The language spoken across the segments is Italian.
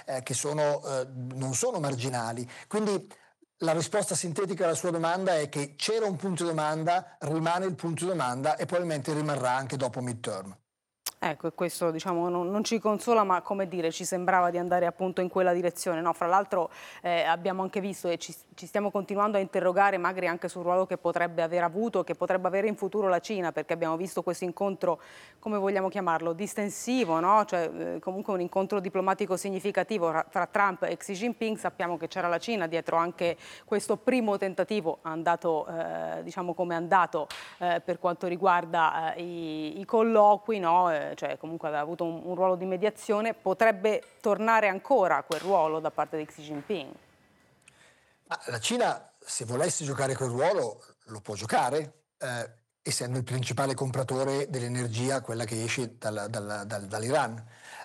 che non sono marginali. Quindi la risposta sintetica alla sua domanda è che c'era un punto di domanda, rimane il punto di domanda e probabilmente rimarrà anche dopo midterm. Ecco, e questo diciamo non ci consola, ma come dire, ci sembrava di andare appunto in quella direzione. No, fra l'altro abbiamo anche visto e ci stiamo continuando a interrogare magari anche sul ruolo che potrebbe aver avuto, che potrebbe avere in futuro la Cina, perché abbiamo visto questo incontro, come vogliamo chiamarlo, distensivo, no? Cioè comunque un incontro diplomatico significativo tra Trump e Xi Jinping. Sappiamo che c'era la Cina dietro anche questo primo tentativo, andato diciamo come è andato per quanto riguarda i colloqui, no? Cioè comunque aveva avuto un ruolo di mediazione, potrebbe tornare ancora a quel ruolo da parte di Xi Jinping? Ma la Cina, se volesse giocare quel ruolo, lo può giocare, essendo il principale compratore dell'energia, quella che esce dall'Iran.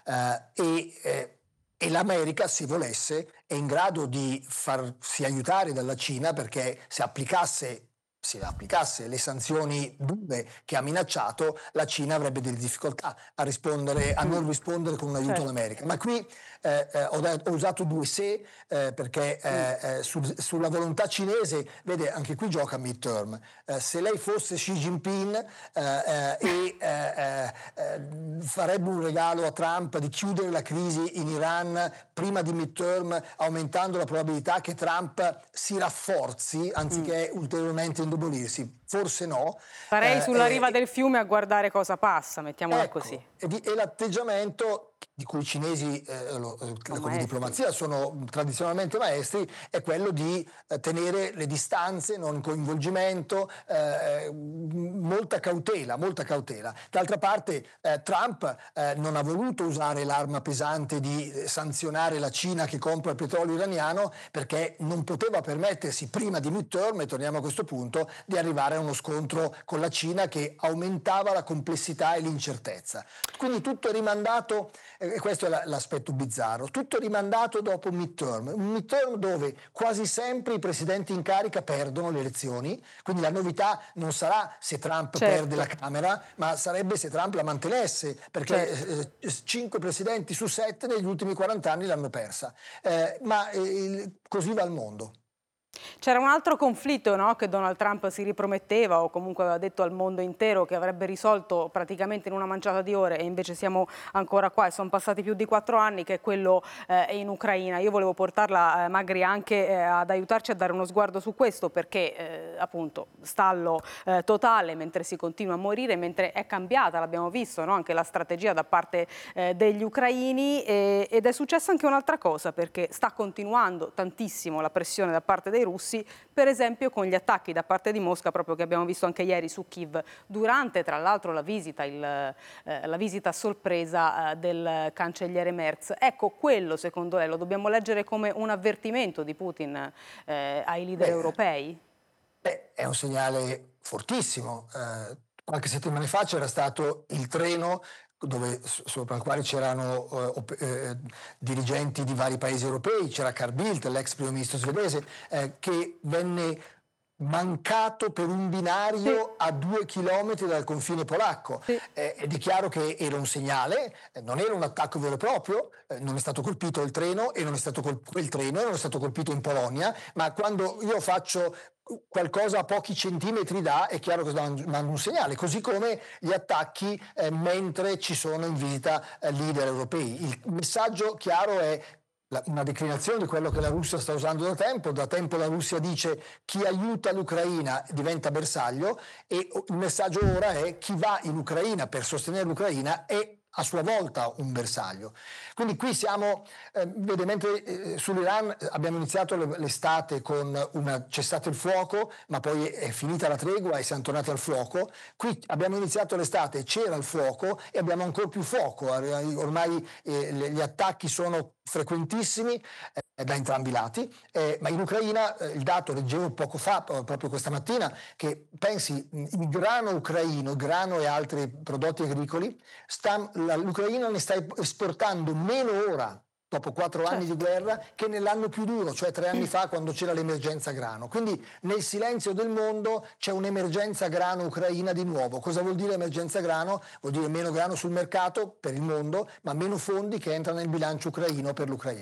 E l'America, se volesse, è in grado di farsi aiutare dalla Cina perché se applicasse le sanzioni dure che ha minacciato, la Cina avrebbe delle difficoltà a non rispondere con un aiuto Certo. all'America. Ma qui ho usato due se perché sulla volontà cinese, vede, anche qui gioca midterm. Se lei fosse Xi Jinping farebbe un regalo a Trump di chiudere la crisi in Iran prima di midterm, aumentando la probabilità che Trump si rafforzi anziché ulteriormente indebolirsi? Forse no. Sarei sulla riva del fiume a guardare cosa passa, mettiamola così. Ecco, e l'atteggiamento di cui i cinesi, Sono come maestri. diplomazia, sono tradizionalmente maestri, è quello di tenere le distanze, non coinvolgimento, molta cautela, molta cautela. D'altra parte Trump non ha voluto usare l'arma pesante di sanzionare la Cina che compra il petrolio iraniano perché non poteva permettersi prima di midterm, e torniamo a questo punto, di arrivare a uno scontro con la Cina che aumentava la complessità e l'incertezza. Quindi tutto è rimandato, e questo è l'aspetto bizzarro, tutto è rimandato dopo un midterm dove quasi sempre i presidenti in carica perdono le elezioni, quindi la novità non sarà se Trump perde la Certo, Camera, ma sarebbe se Trump la mantenesse, certo. perché 5 presidenti su 7 negli ultimi 40 anni l'hanno persa. Così va il mondo. C'era un altro conflitto, no, che Donald Trump si riprometteva o comunque aveva detto al mondo intero che avrebbe risolto praticamente in una manciata di ore e invece siamo ancora qua e sono passati più di 4 anni, che è quello in Ucraina. Io volevo portarla Magri anche ad aiutarci a dare uno sguardo su questo perché appunto stallo totale mentre si continua a morire, mentre è cambiata, l'abbiamo visto, no, anche la strategia da parte degli ucraini ed è successa anche un'altra cosa perché sta continuando tantissimo la pressione da parte dei russi, per esempio con gli attacchi da parte di Mosca, proprio che abbiamo visto anche ieri su Kiev, durante tra l'altro la visita a sorpresa del cancelliere Merz. Ecco, quello secondo lei lo dobbiamo leggere come un avvertimento di Putin ai leader Beh, europei? è un segnale fortissimo. Qualche settimana fa c'era stato il treno sopra il quale c'erano dirigenti di vari paesi europei, c'era Carl Bildt, l'ex primo ministro svedese, che venne mancato per un Sì, binario a 2 chilometri dal confine polacco. sì. Ed è chiaro che era un segnale, non era un attacco vero e proprio, non è stato colpito il treno e non è stato quel treno e non è stato colpito in Polonia, ma quando io faccio qualcosa a pochi centimetri da, è chiaro che mando un segnale, così come gli attacchi mentre ci sono in visita leader europei. Il messaggio chiaro è una declinazione di quello che la Russia sta usando da tempo. Da tempo la Russia dice: chi aiuta l'Ucraina diventa bersaglio, e il messaggio ora è: chi va in Ucraina per sostenere l'Ucraina è a sua volta un bersaglio. Quindi qui siamo, vede, mentre sull'Iran abbiamo iniziato l'estate con un cessato il fuoco, ma poi è finita la tregua e siamo tornati al fuoco. Qui abbiamo iniziato l'estate, c'era il fuoco e abbiamo ancora più fuoco. Ormai gli attacchi sono frequentissimi da entrambi i lati, ma in Ucraina il dato, leggevo poco fa, proprio questa mattina, che pensi, il grano ucraino, il grano e altri prodotti agricoli, l'Ucraina ne sta esportando meno ora, dopo 4 anni di Certo. guerra, che nell'anno più duro, cioè 3 anni fa, quando c'era l'emergenza grano. Quindi nel silenzio del mondo c'è un'emergenza grano ucraina di nuovo. Cosa vuol dire emergenza grano? Vuol dire meno grano sul mercato per il mondo, ma meno fondi che entrano nel bilancio ucraino per l'Ucraina.